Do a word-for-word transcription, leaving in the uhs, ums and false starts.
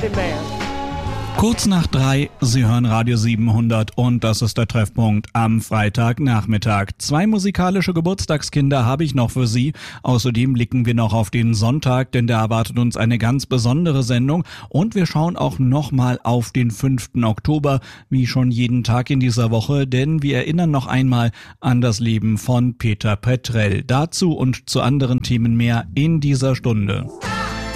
demand. Kurz nach drei, Sie hören Radio siebenhundert und das ist der Treffpunkt am Freitagnachmittag. Zwei musikalische Geburtstagskinder habe ich noch für Sie. Außerdem blicken wir noch auf den Sonntag, denn da erwartet uns eine ganz besondere Sendung. Und wir schauen auch nochmal auf den fünften Oktober, wie schon jeden Tag in dieser Woche, denn wir erinnern noch einmal an das Leben von Peter Petrell. Dazu und zu anderen Themen mehr in dieser Stunde.